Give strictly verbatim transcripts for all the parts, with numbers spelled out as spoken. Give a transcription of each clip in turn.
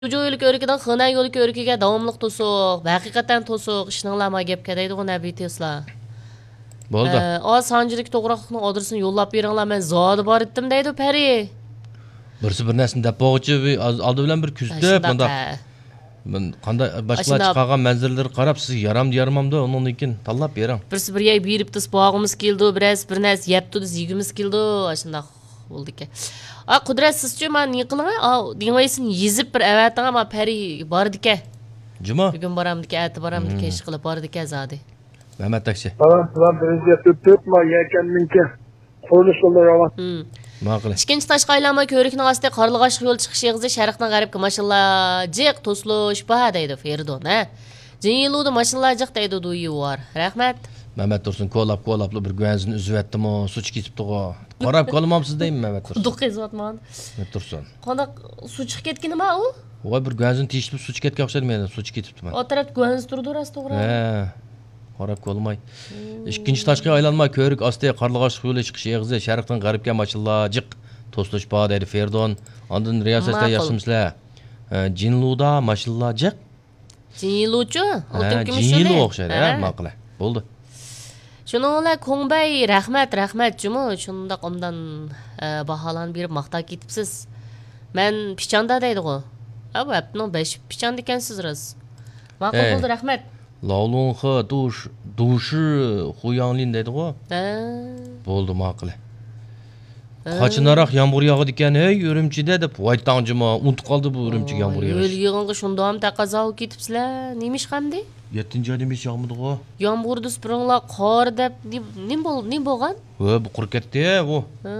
Jo'jo'lik o'rikidan Xinay yo'liki o'rikiga davomliq to'siq, haqiqatan to'siq, ishninlarma gapga deydigan nabiy Tesla. Bo'ldi. O Sanjilik to'g'riqning adresini yo'llab beringlar, men zodi bor etdim deydi Pari. Birsi bir narsani deb boğuchi oldi bilan bir kuzatib, bunda men qanday boshqa chiqqan manzillarga qarab siz yaramdi yaramamdi, undan keyin tanlab bering. Birsi bir yey beribdi, bog'imiz keldi, biraz bir narsa yepti, yigimiz keldi, shunday bo'ldi ekan. A Qudrat sizchi men ne qilaman? A dengaysin yezib bir avating ama Pari bordi ekan. Juma. Bugun boramdi ekan, ati boramdi ekan, ish qilib bordi ekan zodi. Mehmet Taksi. Tamam, tamam, birinci tüp tüp ma yekenminki. Quruluş yolları var. Hmm. Ma'qul. İkinci taşqa aylanma ko'rikning osti Qarlag'ash yo'l chiqish yig'izi sharqdan g'arbga mashallah jiq to'slush ba deydi Ferdon, ha. Jiniludi mashallah jiq deydi duyi var. Rahmat. Mehmet Tursun ko'lab ko'labli bir guvanzini uzib etdimi, such ketibdi-ku. Qarab qolmamsiz deymi Mehmet Tursun? Duq ezotman. Mehmet Tursun. Qanday suv chiqib ketgan nima u? Voy bir guvanzini teshib such ketgan o'xshaydi menda, such ketibdi men. O taraf guvanz turdi rost to'g'ri. He. Qarab qolmay. Ikkinchi tashqa aylanma ko'rik osti Qarlag'ash yo'li chiqish yig'izi sharqdan g'arbga mashallah jiq to'slush ba deydi Ferdon. Ondan riyosatda yaxshimizlar. Jinluda mashallah jiq. Jinluchu? Oltin kumush shuni. Jinlu o'xshaydi, ha, ma'qul. Bo'ldi. Shuningla Kongbay rahmat, rahmat jumu, shundaq ondan baholanib berib maqta ketibsiz. Men pichanda deydi-ku. Aba, apning besh pichanda ekansiz roz. Ma'qul bo'ldi, rahmat. Laolong he dush dushi Huyanglin deydi-ku. Ha. Bo'ldi, ma'qul. Qachinaroq yomg'ir yog'adi ekan, ey Urumchida deb vaytangjima unutib qoldi bu Urumchi yomg'ir yog'ish. Yo'l yig'inga shunda ham taqozo ketibsizlar. Nemish qamdi? yettinchi oyda nemish yog'madi-ku? Yomg'irda supringlar qor deb nim bo'ldi, nim bo'lgan? Ha, bu qurib ketdi, bu. Ha.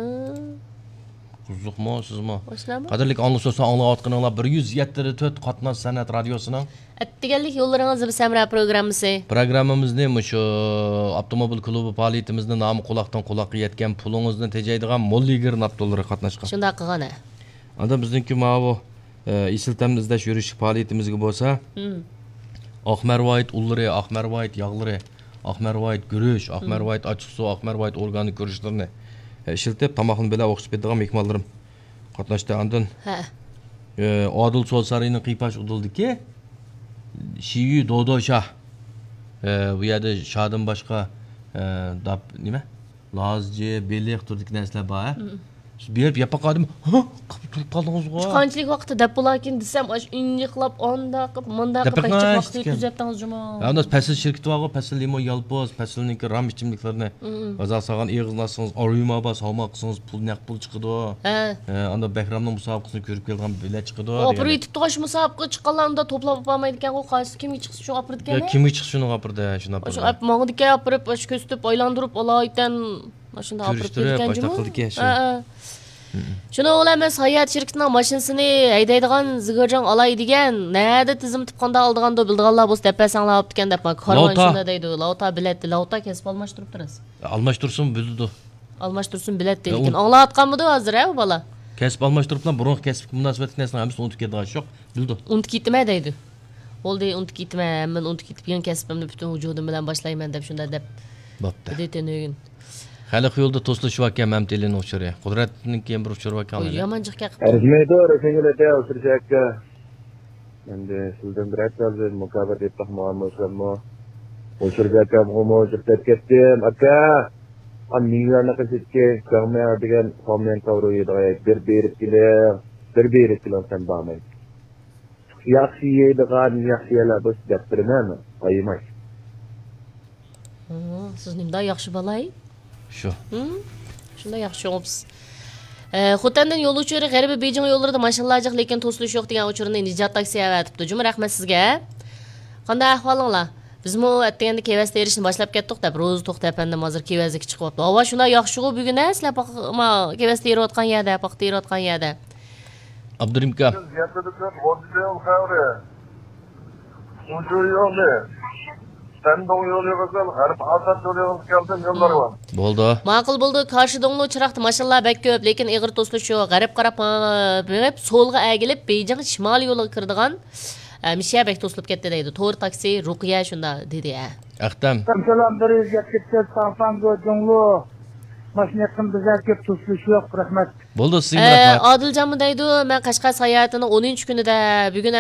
Quzuqmi, sizmi? Oshlarmi? Qadrlik anglasosa anglayotganinglar bir yuz yettiga to'rt Qatnoz san'at radiosining Attiganlik yo'llaringizni bir samra programmasi. Programmamizni shu avtomobil klubi faoliyatimizni nomi quloqdan quloqqa yetgan pulingizni tejaydigan Molliger Abdullari qatnashgan. Shunday qilgan. Anda bizniki mana bu isiltamni izlash yurish faoliyatimizga bo'lsa, Oqmarvoyit ullari, Oqmarvoyit yog'lari, Oqmarvoyit guruch, Oqmarvoyit ochiq suv, Oqmarvoyit organik guruchlarni ishiltib tamoqni bilan o'qishib beradigan mehmonlarim qatnashdi. Andan Ha. Odil So'lsariyning qiypash udildiki, Shiyu Dodosha bu yerda shodan boshqa dab nima? Lozji, beliq turdik narsalar bor. Berib yapa qoldim. Ha, turib qoldingiz-ku. Qanchalik vaqtda deb bo'larkin desam, osh injiqlab, onda qilib, munda qilib aytib vaqt o'tkazayaptingiz juma. Yalnız Pasil şirketi var, Pasil limon yalpoz, Pasil'ninki ram içimliklerini azal sağan ağızlarsınız, arayma bas, almaqsınız, pul naq pul çıkıdı. Ha. Anda Behramning musabaqasini ko'rib kelgan bilet çıkıdı. Opir yetib tosh musobaqa chiqqanlarda to'plab olmaydi ekan, u qaysi kimga chiqsa shuni opirdi ekan. Ya kimga chiqsa shuni opirdi, shuni opirdi. Shu ap mangdi ekan, opirib, osh ko'stib, aylantirib olaydan, shunda opirib kelgan juma. Ha. Shuni o'laman Sayyat shirkatining mashinasini haydaydigan zigirjon olay degan, nada tizim tipqanda oldiganda bildiganlar bo'lsa depasanglar olib degan deb qarman shunda deydi. Lauta bilet, lauta kesib almashtirib turasiz. Almashtirsin bildi. Almashtirsin bilet deydi. Lekin anglayotganmidi hozir ha bu bola? Kesib almashtiriblar, burun kesib munosabatli narsani hammasini unutib ketgan yo'q, bildi. Unutib ketma deydi. Bo'ldi, unutib ketma, men unutib ketib yan kasbimni butun vujudim bilan boshlayman deb shunda deb. Bo'pti. Deytenugin. Hali yo'lda to'slashib ekan mamtelini o'chirdi. Qudratning keyin bir o'chirib ekan. Yomonchiqqa qilib. Arzmaydi, rasingilada o'chirishakka. Endi sizdan bir aytsangiz, mukobat etib muammolarmi? O'chirgakam, homo o'chirib ketdim. Aka, an minglarni qilishga, kamma degan komment to'g'ri bir berib keling, bir berib keling sen bormay. Yaxshi yeydigan, yaxshi yelar biz gapiraman, qo'ymay. Siz nimda yaxshi balay? Shu. Hmm? Shunda yaxshi o'psiz. Xotandan yo'l uchiri g'arbiy Beijing yo'llarida mashinlarjiq, lekin to'silish yo'q degan uchurni Nijat taksi avatibdi. Juma rahmat sizga. Qanday ahvolinglar? Bizmi atganda kevasda erishni boshlab ketdik deb, ro'z to'xtapanda hozir kevazga chiqibdi. Havo shunday yaxshi-ku bugun sizlar ma kevasda erayotgan yerda, paxta erayotgan yerda. Abdurimka. Standong yo'li qilsam, g'arb asad yo'li keldim yo'llar bor. Bo'ldi. Ma'qul bo'ldi. Qarshi donglo chiroqda mashallah bak ko'p, lekin ig'ir to'slish yo'q. G'arb qarab berib, so'lga agilib, Beijing shimoliy yo'liga kirdigan mishiya bak to'slib ketdi deydi. To'g'ri taksi Ruqiya shunda dedi. Aqtam. Salom bir yuz yetmish to'rt Sanfango donglo. Maşın yakın bizler köp tuzlusu yok. Rahmet. Bo'ldi, sizga Ee, rahmat. Adilcanmı deydi? Ben Qashqar sayohatining o'ninchi kunida bugun